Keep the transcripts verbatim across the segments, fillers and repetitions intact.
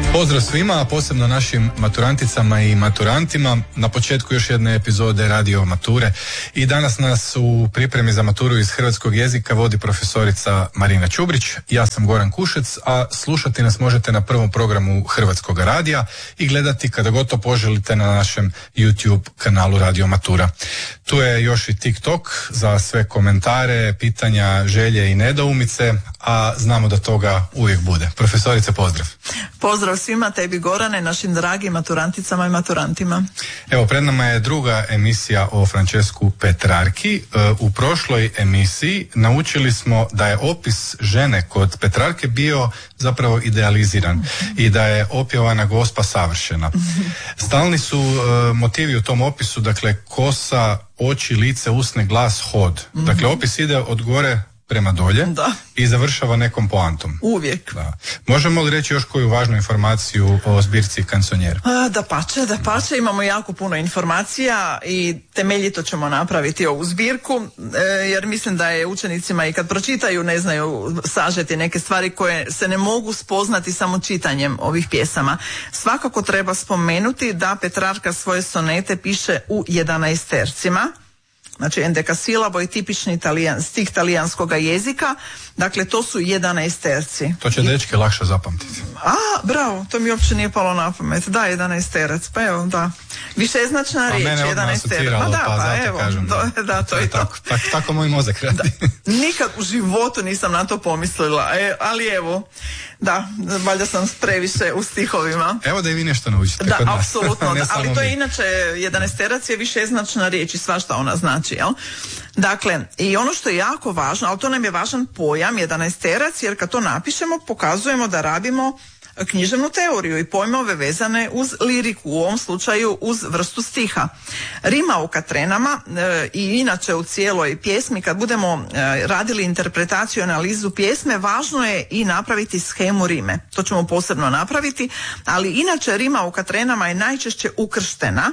Pozdrav svima, a posebno našim maturanticama i maturantima. Na početku još jedne epizode Radio Mature. I danas nas u pripremi za maturu iz hrvatskog jezika vodi profesorica Marina Čubrić. Ja sam Goran Kušec, a slušati nas možete na prvom programu Hrvatskog radija i gledati kada god to poželite na našem YouTube kanalu Radio Matura. Tu je još i TikTok za sve komentare, pitanja, želje i nedoumice, a znamo da toga uvijek bude. Profesorice, pozdrav. Pozdrav svima, tebi Gorane, našim dragim maturanticama i maturantima. Evo, pred nama je druga emisija o Francesku Petrarki. U prošloj emisiji naučili smo da je opis žene kod Petrarke bio zapravo idealiziran mm-hmm. i da je opjevana gospa savršena. Mm-hmm. Stalni su uh, motivi u tom opisu, dakle kosa, oči, lice, usne, glas, hod. Mm-hmm. Dakle, opis ide od gore prema dolje da. I završava nekom poantom. Uvijek. Da. Možemo li reći još koju važnu informaciju o zbirci Canzoniere? Da pače, da pače, imamo jako puno informacija i temeljito ćemo napraviti ovu zbirku, jer mislim da je učenicima i kad pročitaju ne znaju sažeti neke stvari koje se ne mogu spoznati samo čitanjem ovih pjesama. Svakako treba spomenuti da Petrarka svoje sonete piše u jedanaestercima. Znači endekasilabo i tipični italijan, stih talijanskog jezika, dakle to su jedanaesterci. To će dečke lakše zapamtiti. A, bravo, to mi uopće nije palo na pamet. Da, jedanaesterac, pa evo, da. Višeznačna riječ, jedanaesterac. Pa da, pa, pa evo, kažem, da, da, da, to je to. Tako, tako, tako moj mozak radi. Da, nikad u životu nisam na to pomislila, e, ali evo, da, valjda sam previše u stihovima. Evo da i vi nešto naučite. Da, apsolutno, da, ali to je inače, jedanaesterac je višeznačna riječ i svašta ona znači, jel? Dakle, i ono što je jako važno, ali to nam je važan pojam, jedanaesterac, jer kad to napišemo, pokazujemo da rabimo književnu teoriju i pojmove vezane uz liriku, u ovom slučaju uz vrstu stiha. Rima u Katrenama e, i inače u cijeloj pjesmi, kad budemo e, radili interpretaciju i analizu pjesme, važno je i napraviti shemu rime. To ćemo posebno napraviti, ali inače Rima u Katrenama je najčešće ukrštena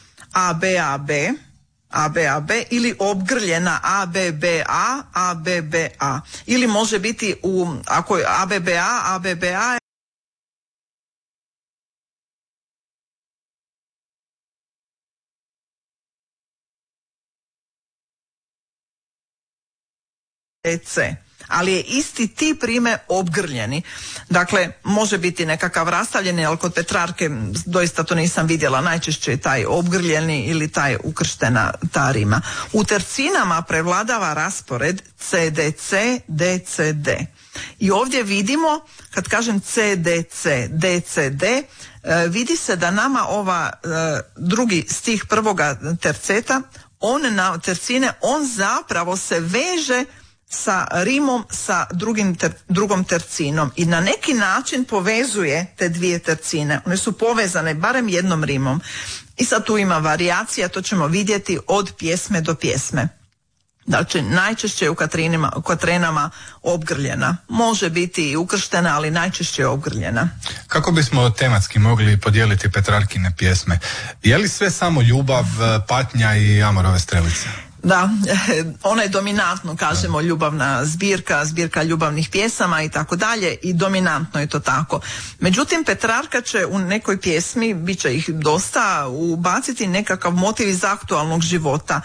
A, B, A, B, A, B, A, B ili obgrljena A, B, B, A, A, B, B, A. Ili može biti u, ako je A, B, B, A, A, B, B, A C. Ali je isti tip rime obgrljeni. Dakle, može biti nekakav rastavljeni, ali kod Petrarke doista to nisam vidjela. Najčešće je taj obgrljeni ili taj ukrštena ta rima. U tercinama prevladava raspored C D C, D C D. I ovdje vidimo, kad kažem C D C, D C D, vidi se da nama ova drugi stih prvoga terceta, on na tercine, on zapravo se veže sa rimom sa drugim ter, drugom tercinom i na neki način povezuje te dvije tercine. One su povezane barem jednom rimom. I sad tu ima varijacija, to ćemo vidjeti od pjesme do pjesme. Znači, najčešće je u Katrinima, u Katrenama obgrljena. Može biti i ukrštena, ali najčešće je obgrljena. Kako bismo tematski mogli podijeliti Petrarkine pjesme? Je li sve samo ljubav, patnja i amorove strelice? Da, ona je dominantno, kažemo, ljubavna zbirka, zbirka ljubavnih pjesama i tako dalje, i dominantno je to tako. Međutim, Petrarka će u nekoj pjesmi, bit će ih dosta, ubaciti nekakav motiv iz aktualnog života.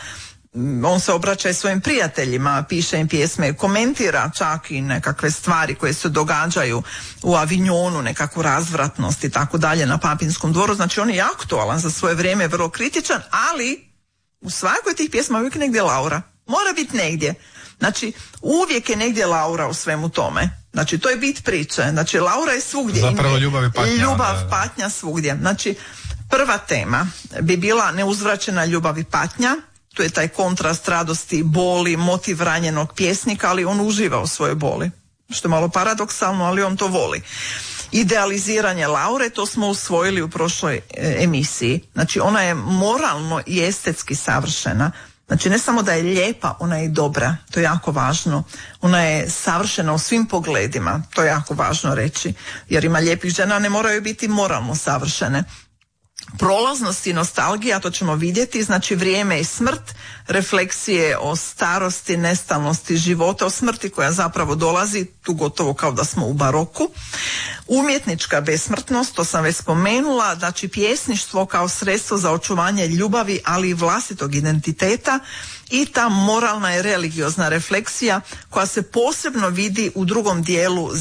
On se obraća i svojim prijateljima, piše im pjesme, komentira čak i nekakve stvari koje se događaju u Avignonu, nekakvu razvratnost i tako dalje na Papinskom dvoru. Znači, on je aktualan za svoje vrijeme, vrlo kritičan, ali u svakoj tih pjesma uvijek negdje Laura. Mora biti negdje. Znači, uvijek je negdje Laura u svemu tome. Znači, to je bit priče. Znači, Laura je svugdje. Zapravo ljubav i patnja. Ljubav, patnja svugdje. Znači, prva tema bi bila neuzvraćena ljubav i patnja. Tu je taj kontrast radosti, boli, motiv ranjenog pjesnika, ali on uživa u svojoj boli. Što je malo paradoksalno, ali on to voli. Idealiziranje Laure, to smo usvojili u prošloj e, emisiji. Znači, ona je moralno i estetski savršena. Znači, ne samo da je lijepa, ona je i dobra. To je jako važno. Ona je savršena u svim pogledima. To je jako važno reći. Jer ima lijepih žena, ne moraju biti moralno savršene. prolaznost i nostalgija, to ćemo vidjeti, znači vrijeme i smrt, refleksije o starosti, nestalnosti života, o smrti koja zapravo dolazi, tu gotovo kao da smo u baroku. Umjetnička besmrtnost, to sam već spomenula, znači pjesništvo kao sredstvo za očuvanje ljubavi, ali i vlastitog identiteta, i ta moralna i religiozna refleksija koja se posebno vidi u drugom dijelu